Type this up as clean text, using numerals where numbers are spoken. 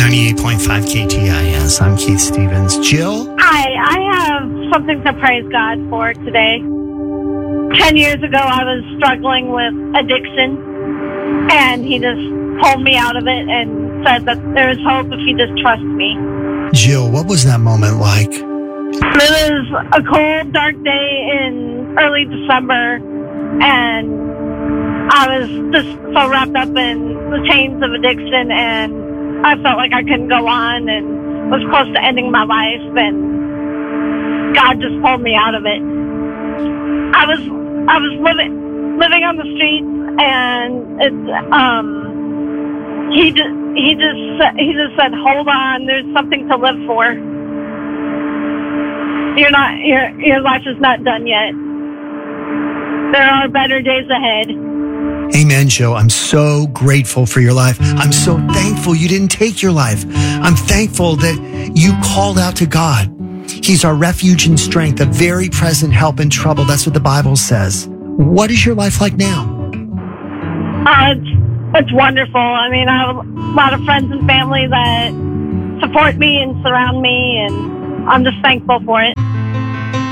98.5 KTIS. I'm Keith Stevens. Jill? Hi, I have something to praise God for today. 10 years ago, I was struggling with addiction, and he just pulled me out of it and said that there's hope if you just trust me. Jill, what was that moment like? It was a cold, dark day in early December, and I was just so wrapped up in the chains of addiction, and I felt like I couldn't go on and was close to ending my life, and God just pulled me out of it. I was living on the streets, and he just said, hold on, there's something to live for. Your life is not done yet. There are better days ahead. Amen, Jill. I'm so grateful for your life. I'm so thankful you didn't take your life. I'm thankful that you called out to God. He's our refuge and strength, a very present help in trouble. That's what the Bible says. What is your life like now? It's wonderful. I mean, I have a lot of friends and family that support me and surround me, and I'm just thankful for it.